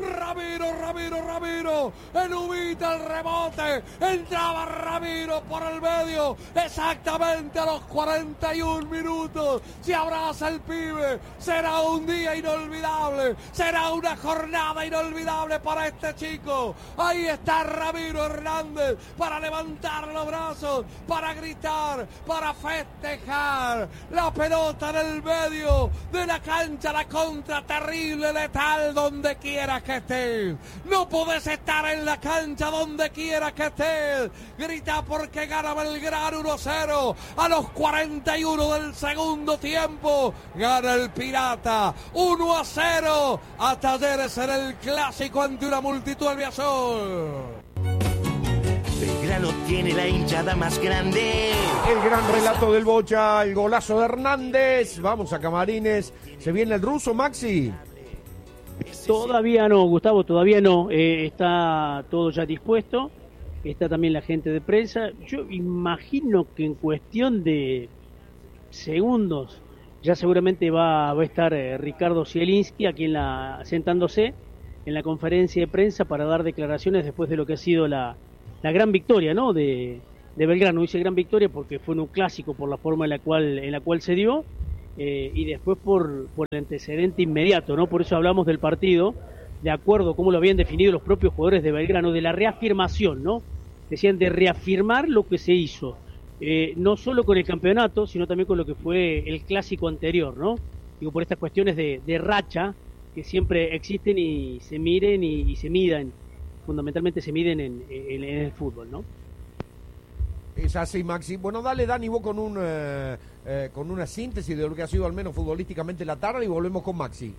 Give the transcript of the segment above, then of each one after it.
Ramiro, evita el rebote, entraba Ramiro por el medio, exactamente a los 41 minutos, se abraza el pibe, será un día inolvidable, será una jornada inolvidable para este chico. Ahí está Ramiro Hernández para levantar los brazos, para gritar, para festejar, la pelota en el medio de la cancha, la contra terrible, letal, donde quieras que estés. No podés estar en la cancha donde quieras que estés. Grita porque gana Belgrano 1-0 a los 41 del segundo tiempo. Gana el Pirata 1-0 a Talleres en el clásico ante una multitud albiazul. Belgrano tiene la hinchada más grande. El gran relato del Bocha, el golazo de Hernández. Vamos a Camarines. ¿Se viene el ruso, Maxi? Todavía no, Gustavo, todavía no. Está todo ya dispuesto. Está también la gente de prensa. Yo imagino que en cuestión de segundos ya seguramente va a estar Ricardo Zielinski aquí sentándose en la conferencia de prensa para dar declaraciones después de lo que ha sido la gran victoria, ¿no? de Belgrano. Dice gran victoria porque fue en un clásico por la forma en la cual se dio. Y después por el antecedente inmediato, ¿no? Por eso hablamos del partido, de acuerdo a cómo lo habían definido los propios jugadores de Belgrano, de la reafirmación, ¿no? Decían de reafirmar lo que se hizo, no solo con el campeonato, sino también con lo que fue el clásico anterior, ¿no? Digo, por estas cuestiones de racha que siempre existen y se miren y se midan, fundamentalmente se miden en el fútbol, ¿no? Es así, Maxi. Bueno, dale, Dani, vos con una síntesis de lo que ha sido al menos futbolísticamente la tarde y volvemos con Maxi.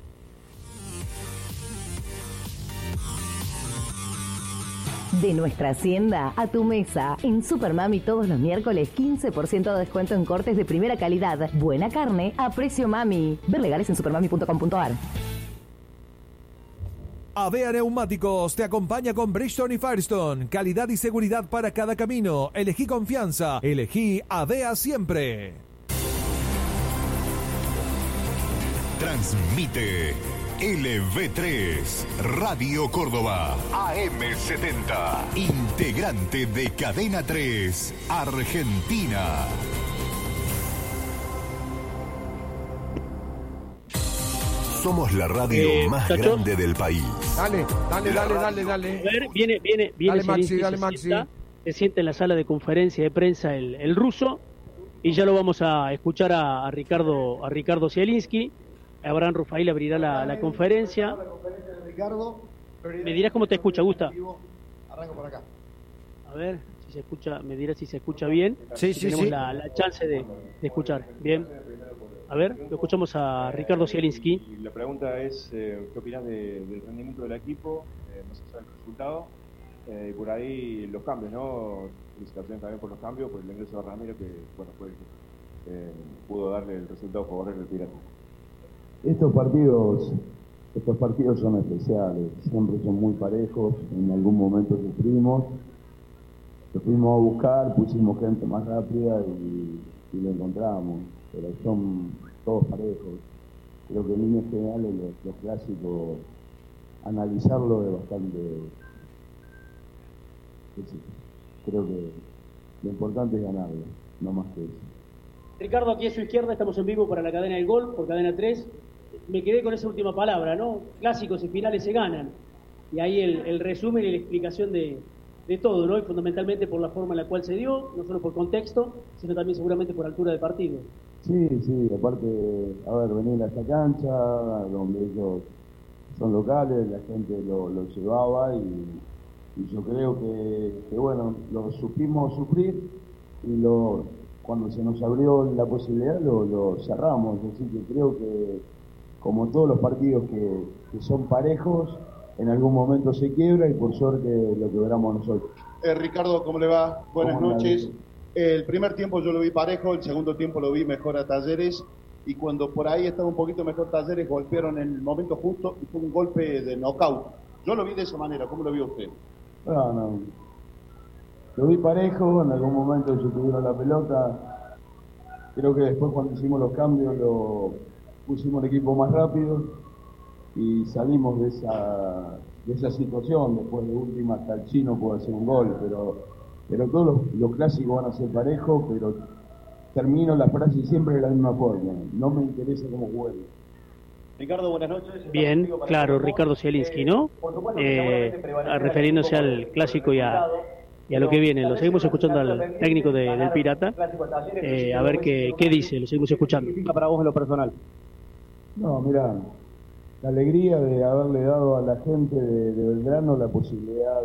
De nuestra hacienda a tu mesa. En Supermami todos los miércoles 15% de descuento en cortes de primera calidad. Buena carne a precio mami. Ver legales en supermami.com.ar. Avea Neumáticos te acompaña con Bridgestone y Firestone. Calidad y seguridad para cada camino. Elegí confianza. Elegí Avea siempre. Transmite LV3 Radio Córdoba AM70. Integrante de Cadena 3 Argentina. Somos la radio más grande del país. Dale. A ver, viene Dale, Maxi. Se sienta en la sala de conferencia de prensa el ruso y ya lo vamos a escuchar a Ricardo Zielinski. Abraham Rufail abrirá la conferencia. Me dirás cómo te escucha, Gusta. Arranco por acá. A ver si se escucha, me dirás si se escucha bien. Sí. Tenemos la chance de escuchar. Bien. A ver, lo escuchamos a Ricardo Zielinski. Y la pregunta es, ¿qué opinas del rendimiento del equipo? Más allá del resultado. Y por ahí los cambios, ¿no? Felicitaciones también por los cambios, por el ingreso de Ramiro, que bueno, pudo darle el resultado favorable al Pirata. Estos partidos son especiales, siempre son muy parejos, en algún momento sufrimos, lo fuimos a buscar, pusimos gente más rápida y lo encontramos, pero son todos parejos. Creo que en líneas generales los clásicos, analizarlo es bastante... Creo que lo importante es ganarlo, no más que eso. Ricardo, aquí a su izquierda, estamos en vivo para la cadena del Gol, por Cadena 3. Me quedé con esa última palabra, ¿no? Clásicos y finales se ganan. Y ahí el resumen y la explicación de todo, ¿no? Y fundamentalmente por la forma en la cual se dio, no solo por contexto, sino también seguramente por altura de partido. Sí, aparte, a ver, venir a esta cancha, donde ellos son locales, la gente lo llevaba y yo creo que bueno, lo supimos sufrir y cuando se nos abrió la posibilidad lo cerramos, así que creo que como todos los partidos que son parejos, en algún momento se quiebra y por suerte lo quebramos nosotros. Ricardo, ¿cómo le va? Buenas noches. El primer tiempo yo lo vi parejo, el segundo tiempo lo vi mejor a Talleres y cuando por ahí estaba un poquito mejor Talleres golpearon en el momento justo y fue un golpe de knockout. Yo lo vi de esa manera, ¿cómo lo vio usted? No. Lo vi parejo, en algún momento ellos tuvieron la pelota. Creo que después cuando hicimos los cambios pusimos el equipo más rápido y salimos de esa situación. Después de última hasta el chino puede hacer un gol, pero todos los clásicos van a ser parejos, pero termino la frase siempre de la misma forma: no me interesa cómo juegue. Ricardo, buenas noches. Bien, claro, Ricardo Zielinski, ¿no? Refiriéndose al clásico y a lo que viene. Lo seguimos escuchando al técnico del Pirata, a ver qué dice, lo seguimos escuchando. ¿Qué para vos en lo personal? No, mira, la alegría de haberle dado a la gente de Belgrano la posibilidad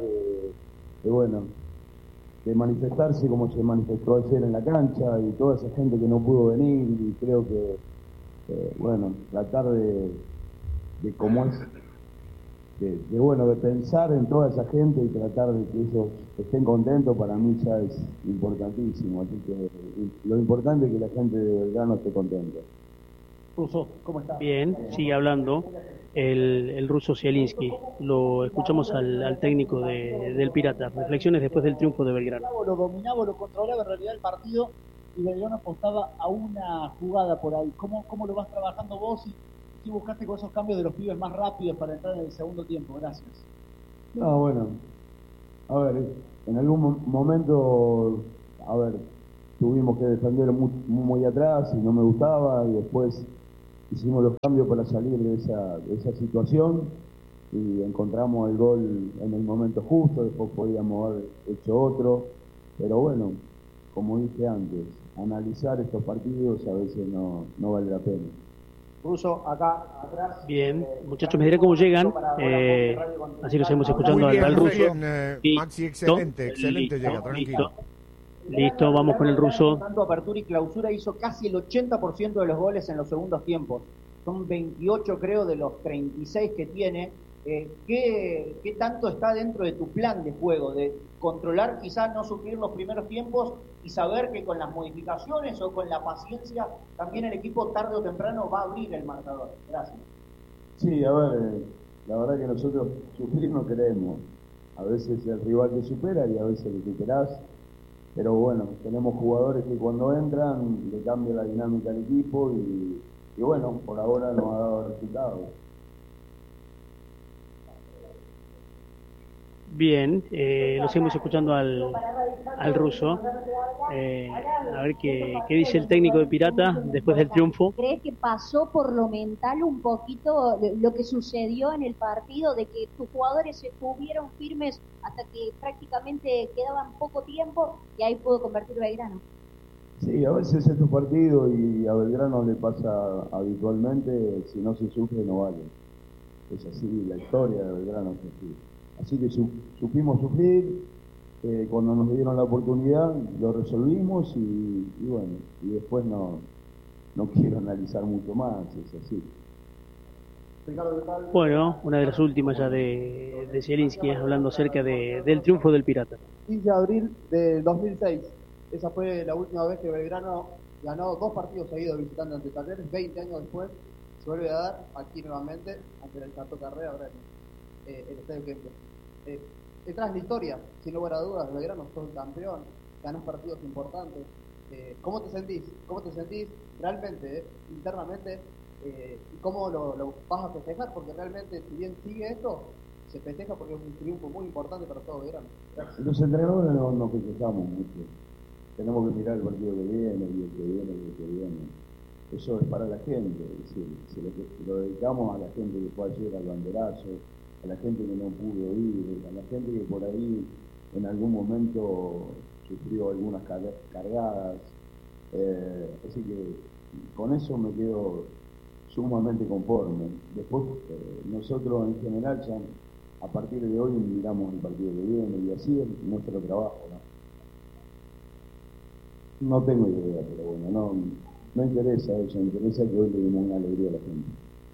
de manifestarse como se manifestó ayer en la cancha, y toda esa gente que no pudo venir, y creo que tratar de cómo es, de pensar en toda esa gente y tratar de que ellos estén contentos, para mí ya es importantísimo. Así que lo importante es que la gente de Belgrano esté contenta. Russo, ¿cómo está? Bien, sigue hablando el ruso Zielinski. Lo escuchamos al técnico del Pirata. Reflexiones después del triunfo de Belgrano. Lo dominaba, lo controlaba en realidad el partido, y Belgrano apostaba a una jugada por ahí. ¿Cómo lo vas trabajando vos y si buscaste con esos cambios de los pibes más rápidos para entrar en el segundo tiempo? Gracias. No, bueno, a ver, en algún momento, tuvimos que defender muy atrás y no me gustaba, y después hicimos los cambios para salir de esa situación y encontramos el gol en el momento justo. Después podíamos haber hecho otro, pero bueno, como dije antes, analizar estos partidos a veces no vale la pena. Russo, acá atrás. Bien, muchachos, me dirán cómo llegan. Así lo seguimos escuchando al ruso. Maxi, excelente llega, tranquilo. Listo, vamos con el ruso. Tanto apertura y clausura hizo casi el 80% de los goles en los segundos tiempos. Son 28, creo, de los 36 que tiene. ¿Qué tanto está dentro de tu plan de juego? De controlar, quizás no sufrir los primeros tiempos y saber que con las modificaciones o con la paciencia también el equipo tarde o temprano va a abrir el marcador. Gracias. Sí, a ver, la verdad que nosotros sufrir no queremos. A veces el rival te supera y a veces el que querás. Pero bueno, tenemos jugadores que cuando entran le cambia la dinámica al equipo y bueno, por ahora nos ha dado resultados. Bien, lo seguimos escuchando al ruso. A ver qué dice el técnico de Pirata después del triunfo. ¿Crees que pasó por lo mental un poquito lo que sucedió en el partido, de que tus jugadores se estuvieron firmes hasta que prácticamente quedaban poco tiempo y ahí pudo convertir Belgrano? Sí, a veces estos partidos, y a Belgrano le pasa habitualmente, si no se sufre no vale. Es así, la historia de Belgrano es así. Así que supimos sufrir, cuando nos dieron la oportunidad lo resolvimos y bueno, y después no quiero analizar mucho más, es así. Bueno, una de las últimas ya de Zielinski, hablando acerca del triunfo del Pirata. 15 de abril del 2006, esa fue la última vez que Belgrano ganó 2 partidos seguidos visitando ante Talleres. 20 años después se vuelve a dar aquí nuevamente ante el Cartó Carrera, ahora el Estadio Kempes. Detrás de la historia, sin lugar a dudas, Belgrano sos campeón, ganás partidos importantes. ¿Cómo te sentís? ¿Cómo te sentís realmente, internamente? ¿Y cómo lo vas a festejar? Porque realmente, si bien sigue esto, se festeja porque es un triunfo muy importante para todo Belgrano. Los entrenadores no festejamos mucho. Tenemos que mirar el partido que viene, y el que viene, y el que viene. Eso es para la gente, es decir, se lo dedicamos a la gente que fue ayer al banderazo, a la gente que no pudo ir, a la gente que por ahí en algún momento sufrió algunas cargadas. Así que con eso me quedo sumamente conforme. Después nosotros en general ya a partir de hoy miramos el partido que viene y así es nuestro trabajo, ¿no? No tengo idea, pero bueno, no interesa eso, me interesa que hoy le demos una alegría a la gente.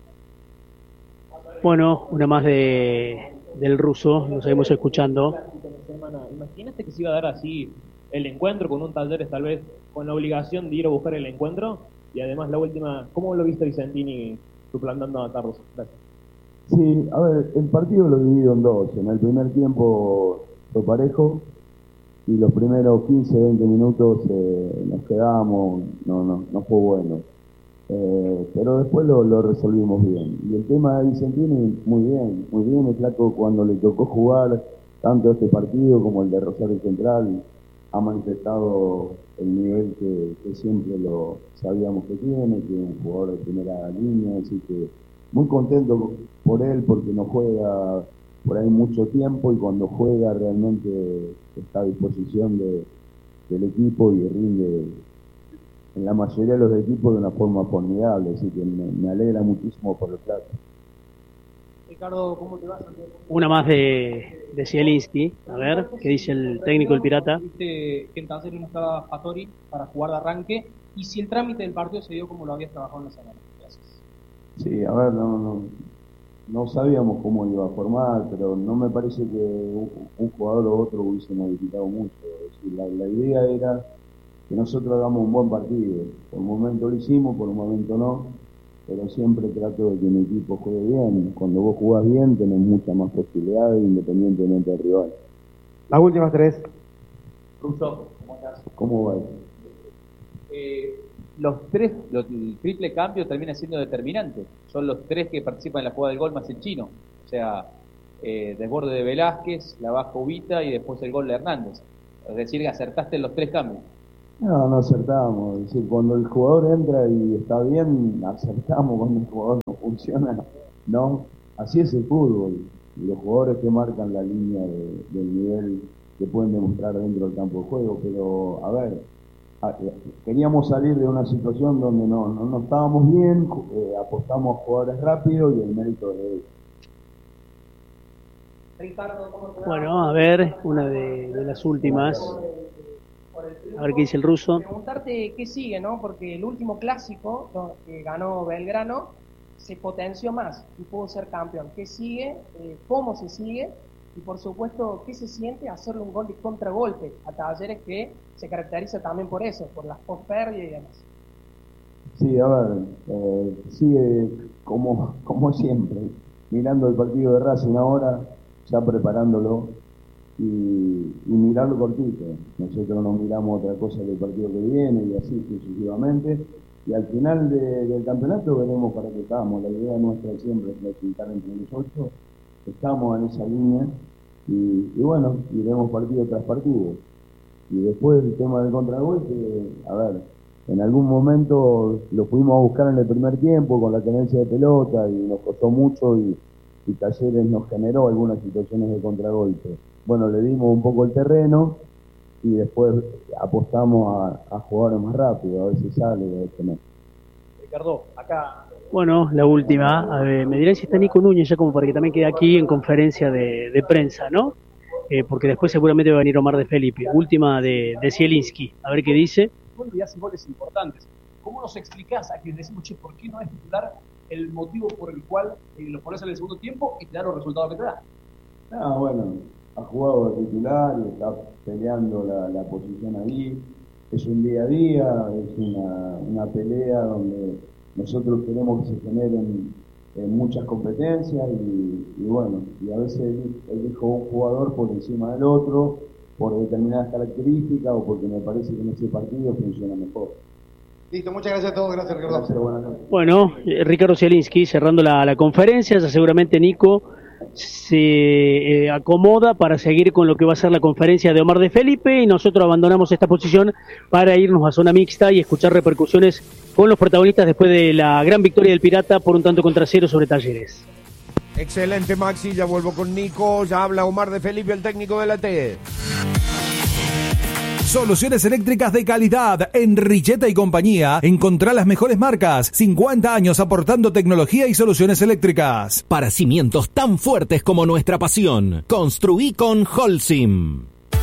Bueno, una más del ruso, lo seguimos escuchando. ¿Imaginaste que se iba a dar así el encuentro con un Talleres tal vez con la obligación de ir a buscar el encuentro? Y además la última, ¿cómo lo viste Vicentini suplantando a Carlos? Gracias. Sí, a ver, el partido lo divido en dos. En el primer tiempo fue parejo y los primeros 15, 20 minutos nos quedamos, no fue bueno. Pero después lo resolvimos bien. Y el tema de Vicentini, muy bien, el flaco cuando le tocó jugar tanto este partido como el de Rosario Central, ha manifestado el nivel que siempre lo sabíamos que tiene, que es un jugador de primera línea, así que muy contento por él porque no juega por ahí mucho tiempo y cuando juega realmente está a disposición del equipo y rinde en la mayoría de los equipos de una forma formidable, así que me alegra muchísimo por el plato. Ricardo, ¿cómo te vas? Una más de Zielinski, a ver, ¿qué dice el técnico del Pirata? Viste que en Talleres no estaba Fattori para jugar de arranque, y si el trámite del partido se dio como lo habías trabajado en la semana. Gracias. Sí, a ver, no sabíamos cómo iba a formar, pero no me parece que un jugador o otro hubiese modificado mucho. Es decir, la idea era que nosotros hagamos un buen partido. Por un momento lo hicimos, por un momento no, pero siempre trato de que mi equipo juegue bien. Cuando vos jugás bien tenés muchas más posibilidades independientemente del rival. Las últimas tres. Russo, ¿cómo estás? ¿Cómo va? El triple cambio termina siendo determinante. Son los tres que participan en la jugada del gol más el chino. O sea, desborde de Velázquez, la baja Ubita y después el gol de Hernández. Es decir, que acertaste en los tres cambios. No acertamos. Es decir, cuando el jugador entra y está bien, acertamos. Cuando el jugador no funciona, no. Así es el fútbol. Y los jugadores que marcan la línea del nivel que pueden demostrar dentro del campo de juego. Pero, a ver, queríamos salir de una situación donde no estábamos bien, apostamos a jugadores rápidos y el mérito de ellos. Bueno, a ver, una de las últimas. A ver qué dice el ruso. Preguntarte qué sigue, ¿no? Porque el último clásico que ganó Belgrano se potenció más y pudo ser campeón. ¿Qué sigue? ¿Cómo se sigue? Y por supuesto, ¿qué se siente hacerle un gol de contragolpe a Talleres que se caracteriza también por eso, por las post-pérdidas y demás? Sí, a ver, sigue como siempre, mirando el partido de Racing ahora, ya preparándolo y mirarlo cortito. Nosotros no miramos otra cosa que el partido que viene y así sucesivamente. Y al final del campeonato veremos para qué estamos. La idea nuestra siempre es clasificar entre los 8. Estamos en esa línea y bueno, iremos partido tras partido. Y después el tema del contragolpe, a ver, en algún momento lo fuimos a buscar en el primer tiempo con la tenencia de pelota y nos costó mucho y Talleres nos generó algunas situaciones de contragolpe. Bueno, le dimos un poco el terreno y después apostamos a jugar más rápido, a ver si sale, a ver si no. Ricardo, acá... Bueno, la última. A ver, me dirán si está Nico Núñez ya como para que también quede aquí en conferencia de prensa, ¿no? Porque después seguramente va a venir Omar de Felipe. Última de Zielinski. A ver qué dice. Bueno, y hace goles importantes. ¿Cómo nos explicás a quienes decimos, che, por qué no es titular, el motivo por el cual lo pones en el segundo tiempo y te da los resultados que te da? Bueno, ha jugado de titular y está peleando la posición ahí. Es un día a día, es una pelea donde nosotros queremos que se generen muchas competencias y bueno, y a veces elijo un jugador por encima del otro por determinadas características o porque me parece que en ese partido funciona mejor. Listo, muchas gracias a todos, gracias Ricardo. Gracias, buenas noches. Bueno, Ricardo Zielinski cerrando la conferencia, ya seguramente Nico se acomoda para seguir con lo que va a ser la conferencia de Omar de Felipe y nosotros abandonamos esta posición para irnos a zona mixta y escuchar repercusiones con los protagonistas después de la gran victoria del Pirata por 1-0 sobre Talleres. Excelente, Maxi, ya vuelvo con Nico, ya habla Omar de Felipe, el técnico de la T. Soluciones eléctricas de calidad en Richeta y compañía. Encontrá las mejores marcas. 50 años aportando tecnología y soluciones eléctricas. Para cimientos tan fuertes como nuestra pasión. Construí con Holcim.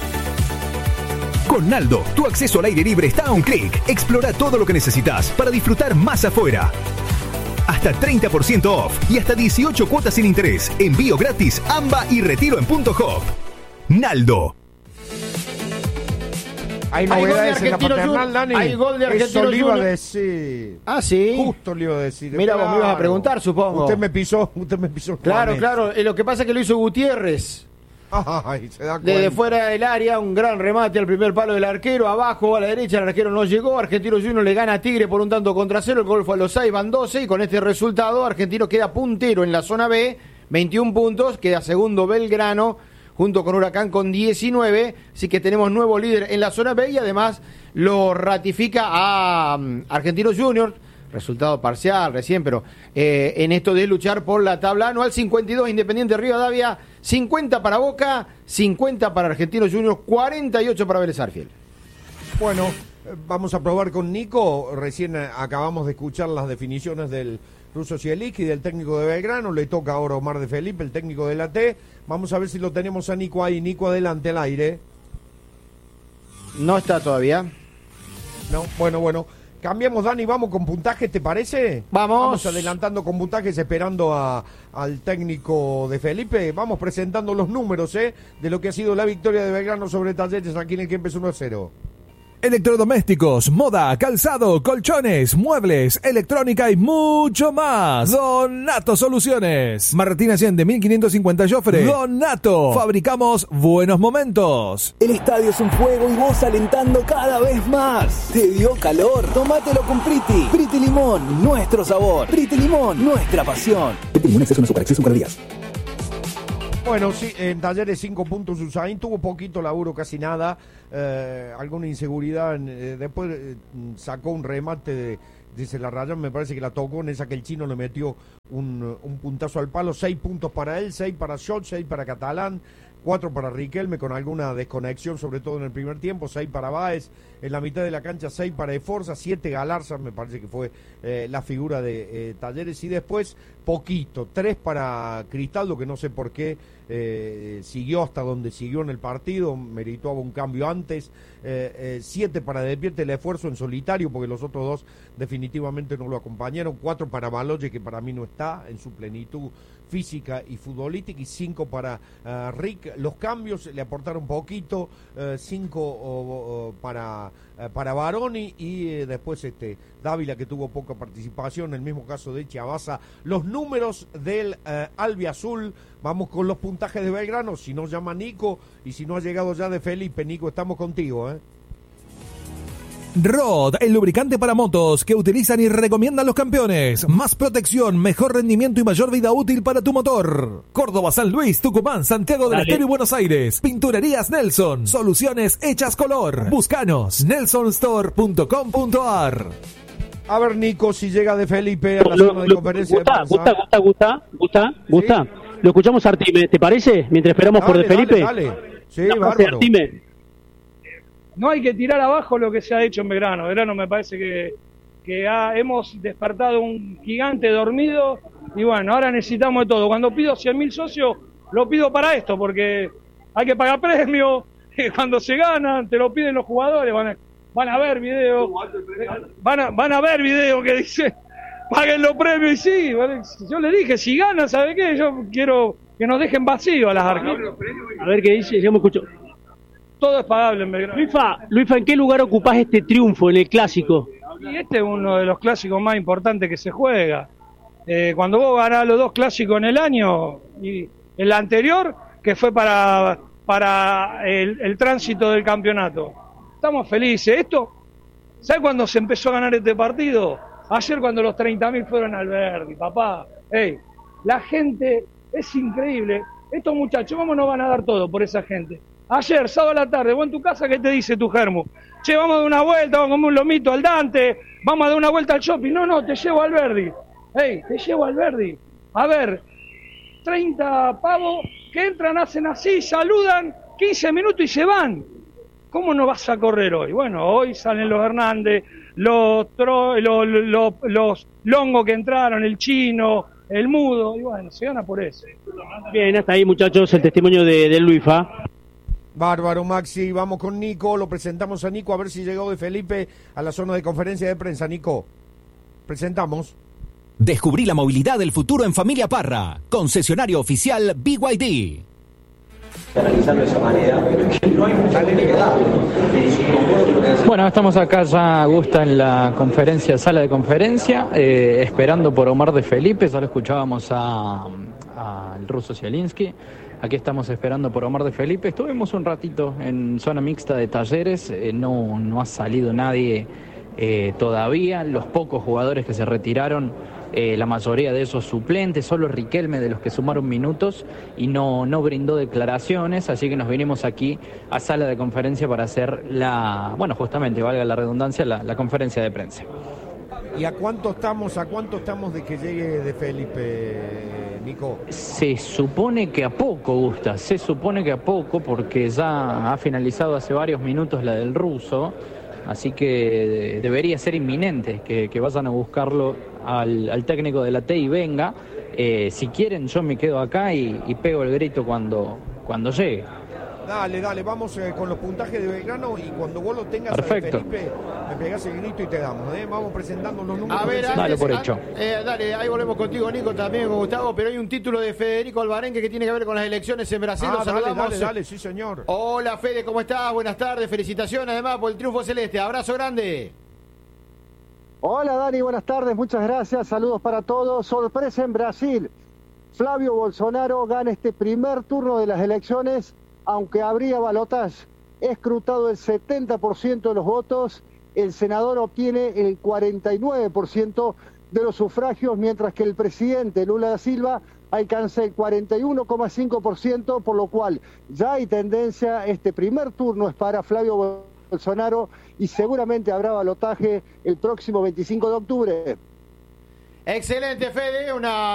Con Naldo, tu acceso al aire libre está a un clic. Explora todo lo que necesitas para disfrutar más afuera. Hasta 30% off y hasta 18 cuotas sin interés. Envío gratis, AMBA y retiro en Punto Hop. Naldo. Hay novedades en la paternal, Dani. Hay gol de Argentino Eso le iba a Junior. decir. Ah, sí. Justo le iba a decir. Mira, vos me ibas a preguntar, supongo. Usted me pisó. Claro. Lo que pasa es que lo hizo Gutiérrez. Ay, se da cuenta. Desde fuera del área, un gran remate al primer palo del arquero, abajo a la derecha, el arquero no llegó, Argentino Juniors le gana a Tigre por un tanto contra 0, el gol fue a los 6, van 12, y con este resultado Argentino queda puntero en la zona B, 21 puntos, queda segundo Belgrano, junto con Huracán con 19, así que tenemos nuevo líder en la zona B, y además lo ratifica a Argentino Juniors, resultado parcial recién, pero en esto de luchar por la tabla anual. 52 Independiente Rivadavia, 50 para Boca, 50 para Argentinos Juniors, 48 para Vélez Sarsfield. Bueno, vamos a probar con Nico. Recién acabamos de escuchar las definiciones del ruso Zielinski y del técnico de Belgrano. Le toca ahora a Omar de Felipe, el técnico de la T. Vamos a ver si lo tenemos a Nico ahí. Nico, adelante, al aire. No está todavía. No, bueno. Cambiamos, Dani, vamos con puntajes, ¿te parece? Vamos adelantando con puntajes, esperando al técnico de Felipe. Vamos presentando los números de lo que ha sido la victoria de Belgrano sobre Talleres aquí en el Kempes 1-0. Electrodomésticos, moda, calzado, colchones, muebles, electrónica y mucho más. Donato Soluciones. Martín Allende, 1550 Jofre. Donato. Fabricamos buenos momentos. El estadio es un juego y vos alentando cada vez más. ¿Te dio calor? Tómatelo con Priti. Priti Limón, nuestro sabor. Priti Limón, nuestra pasión. Priti Limón, exceso en azúcar, exceso en calorías. Bueno, sí, en Talleres 5 puntos Usain, tuvo poquito laburo, casi nada, alguna inseguridad, después sacó un remate de la Raya, me parece que la tocó en esa que el chino le metió un puntazo al palo. 6 puntos para él, 6 para Schott, 6 para Catalán, 4 para Riquelme con alguna desconexión, sobre todo en el primer tiempo, 6 para Báez, en la mitad de la cancha 6 para Eforza, 7 Galarza, me parece que fue la figura de Talleres, y después poquito, 3 para Cristaldo, que no sé por qué siguió hasta donde siguió en el partido, meritaba un cambio antes, 7 para Despierte el esfuerzo en solitario, porque los otros dos definitivamente no lo acompañaron, 4 para Baloye, que para mí no está en su plenitud física y futbolística, y 5 para Rick. Los cambios le aportaron poquito, 5 para Baroni, y después Dávila, que tuvo poca participación, el mismo caso de Chiabaza. Los números del albiazul, vamos con los puntajes de Belgrano, si no llama Nico, y si no ha llegado ya de Felipe. Nico, estamos contigo, Rod, el lubricante para motos que utilizan y recomiendan los campeones. Más protección, mejor rendimiento y mayor vida útil para tu motor. Córdoba, San Luis, Tucumán, Santiago del Estero y Buenos Aires. Pinturerías Nelson. Soluciones hechas color. Búscanos. nelsonstore.com.ar. A ver, Nico, si llega de Felipe a la zona de conferencia. Gusta. ¿Sí? Lo escuchamos a Artime, ¿te parece? Mientras esperamos por de Felipe. Dale. Sí, bárbaro. Artime. No hay que tirar abajo lo que se ha hecho en Belgrano. Belgrano me parece que hemos despertado un gigante dormido, y bueno, ahora necesitamos de todo. Cuando pido 100.000 socios, lo pido para esto, porque hay que pagar premios, cuando se ganan, te lo piden los jugadores, van a ver videos, van a ver videos que dicen, paguen los premios, y sí, yo le dije, si ganan, ¿sabe qué? Yo quiero que nos dejen vacío a las arcas. A ver qué dice, yo me escucho. Todo es pagable en Belgrano. Luifa, ¿en qué lugar ocupás este triunfo en el clásico? Y este es uno de los clásicos más importantes que se juega. Cuando vos ganás los 2 clásicos en el año, y el anterior, que fue para el tránsito del campeonato. Estamos felices. ¿Sabes cuándo se empezó a ganar este partido? Ayer, cuando los 30.000 fueron al Verdi, papá. La gente es increíble. Estos muchachos, ¿cómo no van a dar todo por esa gente? Ayer, sábado a la tarde, vos en tu casa, ¿qué te dice tu germo? Che, vamos a dar una vuelta, vamos a comer un lomito al Dante, vamos a dar una vuelta al shopping. No, te llevo al Verdi. Te llevo al Verdi. A ver, 30 pavos que entran, hacen así, saludan, 15 minutos y se van. ¿Cómo no vas a correr hoy? Bueno, hoy salen los Hernández, los Longo que entraron, el Chino, el Mudo, y bueno, se gana por eso. Bien, hasta ahí, muchachos, el testimonio de Luifa. Bárbaro, Maxi. Vamos con Nico, lo presentamos a Nico, a ver si llegó de Felipe a la zona de conferencia de prensa. Nico, presentamos. Descubrí la movilidad del futuro en Familia Parra, concesionario oficial BYD. analizarlo de esa manera, que no hay mucha gente que da. Bueno, estamos acá ya, Gusta, en la conferencia, sala de conferencia, esperando por Omar de Felipe. Ya lo escuchábamos al ruso Zielinski. Aquí estamos esperando por Omar de Felipe. Estuvimos un ratito en zona mixta de Talleres, no ha salido nadie todavía. Los pocos jugadores que se retiraron, la mayoría de esos suplentes, solo Riquelme de los que sumaron minutos y no brindó declaraciones, así que nos vinimos aquí a sala de conferencia para hacer justamente, valga la redundancia, la conferencia de prensa. ¿Y a cuánto estamos de que llegue de Felipe, Nico? Se supone que a poco, Gusta, porque ya ha finalizado hace varios minutos la del ruso, así que debería ser inminente que vayan a buscarlo al técnico de la T y venga. Si quieren, yo me quedo acá y pego el grito cuando llegue. Dale, vamos con los puntajes de Belgrano y cuando vos lo tengas, perfecto, Felipe, me pegás el grito y te damos. Vamos presentando los números. A ver, dale por hecho. Dale, ahí volvemos contigo, Nico, también con Gustavo, pero hay un título de Federico Alvarenque que tiene que ver con las elecciones en Brasil. Lo saludamos. Dale, sí, señor. Hola, Fede, ¿cómo estás? Buenas tardes, felicitaciones además por el triunfo celeste. Abrazo grande. Hola, Dani, buenas tardes, muchas gracias, saludos para todos. Sorpresa en Brasil. Flavio Bolsonaro gana este primer turno de las elecciones, aunque habría balotaje. Escrutado el 70% de los votos, el senador obtiene el 49% de los sufragios, mientras que el presidente Lula da Silva alcanza el 41,5%, por lo cual ya hay tendencia. Este primer turno es para Flavio Bolsonaro y seguramente habrá balotaje el próximo 25 de octubre. Excelente, Fede, una